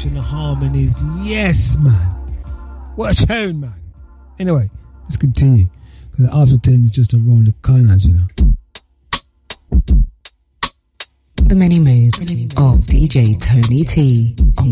production, the harmonies. Yes, man. What a tune, man. Anyway, let's continue. Because after 10 is just a roll of kindness, you know. The many moods of DJ Tony T on